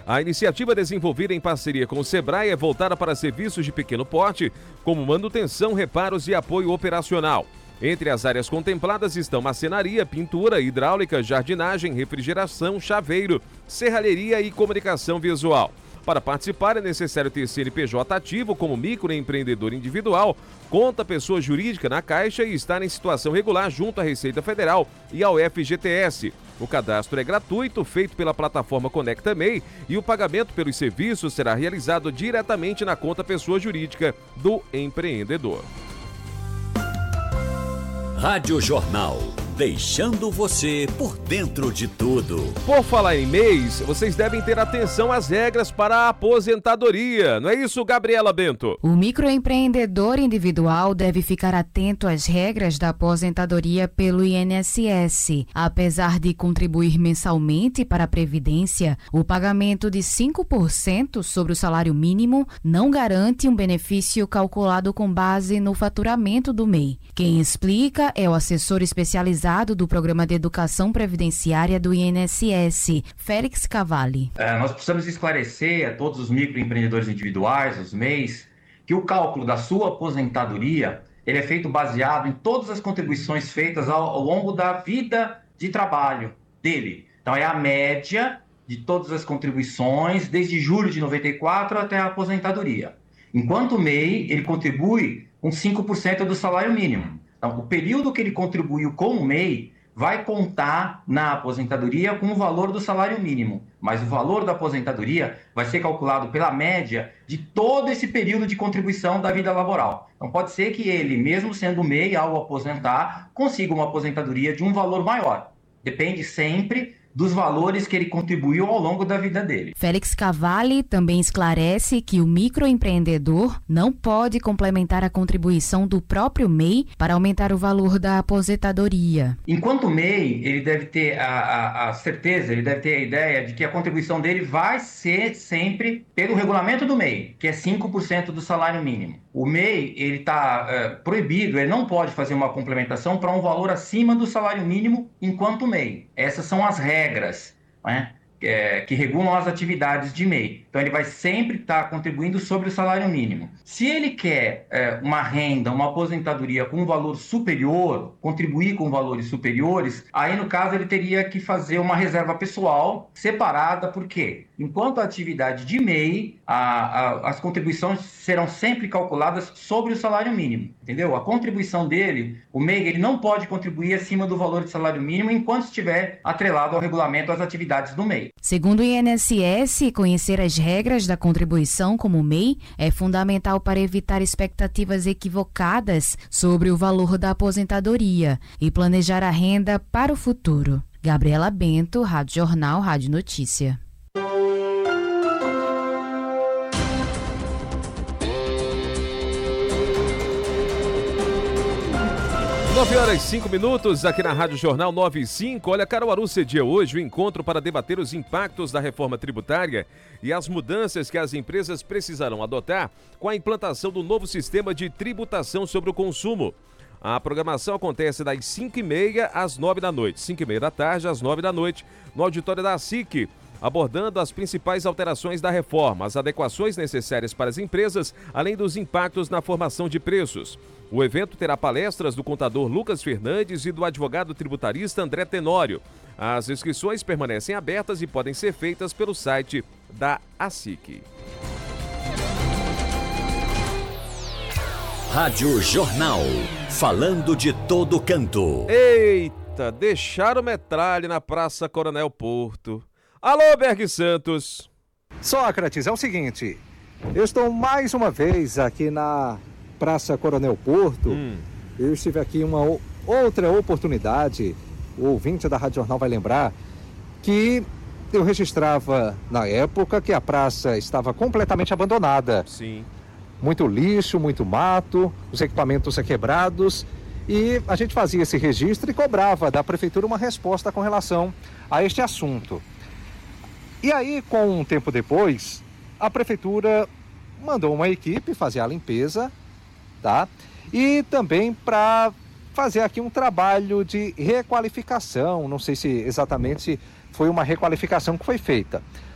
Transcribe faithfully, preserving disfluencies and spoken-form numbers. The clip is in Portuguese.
A iniciativa desenvolvida em parceria com o Sebrae é voltada para serviços de pequeno porte, como manutenção, reparos e apoio operacional. Entre as áreas contempladas estão marcenaria, pintura, hidráulica, jardinagem, refrigeração, chaveiro, serralheria e comunicação visual. Para participar é necessário ter C N P J ativo como microempreendedor individual, conta pessoa jurídica na Caixa e estar em situação regular junto à Receita Federal e ao F G T S. O cadastro é gratuito, feito pela plataforma Conecta M E I, e o pagamento pelos serviços será realizado diretamente na conta pessoa jurídica do empreendedor. Rádio Jornal, deixando você por dentro de tudo. Por falar em M E Is, vocês devem ter atenção às regras para a aposentadoria. Não é isso, Gabriela Bento? O microempreendedor individual deve ficar atento às regras da aposentadoria pelo I N S S. Apesar de contribuir mensalmente para a Previdência, o pagamento de cinco por cento sobre o salário mínimo não garante um benefício calculado com base no faturamento do M E I. Quem explica é o assessor especializado do Programa de Educação Previdenciária do I N S S, Félix Cavalli. É, nós precisamos esclarecer a todos os microempreendedores individuais, os M E Is, que o cálculo da sua aposentadoria ele é feito baseado em todas as contribuições feitas ao, ao longo da vida de trabalho dele. Então é a média de todas as contribuições desde julho de noventa e quatro até a aposentadoria. Enquanto o M E I ele contribui com cinco por cento do salário mínimo. Então, o período que ele contribuiu com o M E I vai contar na aposentadoria com o valor do salário mínimo, mas o valor da aposentadoria vai ser calculado pela média de todo esse período de contribuição da vida laboral. Então, pode ser que ele, mesmo sendo M E I, ao aposentar, consiga uma aposentadoria de um valor maior. Depende sempre dos valores que ele contribuiu ao longo da vida dele. Félix Cavalli também esclarece que o microempreendedor não pode complementar a contribuição do próprio M E I para aumentar o valor da aposentadoria. Enquanto o M E I, ele deve ter a, a, a certeza, ele deve ter a ideia de que a contribuição dele vai ser sempre pelo regulamento do M E I, que é cinco por cento do salário mínimo. O M E I, ele está é, proibido, ele não pode fazer uma complementação para um valor acima do salário mínimo enquanto M E I. Essas são as regras. regras, né, é, que regulam as atividades de M E I. Então, ele vai sempre estar contribuindo sobre o salário mínimo. Se ele quer é, uma renda, uma aposentadoria com um valor superior, contribuir com valores superiores, aí, no caso, ele teria que fazer uma reserva pessoal separada, por quê? Enquanto a atividade de M E I, a, a, as contribuições serão sempre calculadas sobre o salário mínimo, entendeu? A contribuição dele, o M E I, ele não pode contribuir acima do valor de salário mínimo enquanto estiver atrelado ao regulamento às atividades do M E I. Segundo o I N S S, conhecer as regras da contribuição como M E I é fundamental para evitar expectativas equivocadas sobre o valor da aposentadoria e planejar a renda para o futuro. Gabriela Bento, Rádio Jornal, Rádio Notícia. nove horas e cinco minutos, aqui na Rádio Jornal nove e cinco. Olha, Caruaru cedia hoje o encontro para debater os impactos da reforma tributária e as mudanças que as empresas precisarão adotar com a implantação do novo sistema de tributação sobre o consumo. A programação acontece das cinco e meia às nove da noite, cinco e meia da tarde às nove da noite, no auditório da S I C, abordando as principais alterações da reforma, as adequações necessárias para as empresas, além dos impactos na formação de preços. O evento terá palestras do contador Lucas Fernandes e do advogado tributarista André Tenório. As inscrições permanecem abertas e podem ser feitas pelo site da A S I C. Rádio Jornal, falando de todo canto. Eita, deixaram metralha na Praça Coronel Porto. Alô, Berg Santos. Sócrates, é o seguinte, eu estou mais uma vez aqui na Praça Coronel Porto. Hum. Eu estive aqui em uma outra oportunidade, o ouvinte da Rádio Jornal vai lembrar, que eu registrava na época que a praça estava completamente abandonada. Sim. Muito lixo, muito mato, os equipamentos quebrados, e a gente fazia esse registro e cobrava da prefeitura uma resposta com relação a este assunto. E aí, com um tempo depois, a prefeitura mandou uma equipe fazer a limpeza, tá? E também para fazer aqui um trabalho de requalificação, não sei se exatamente foi uma requalificação que foi feita.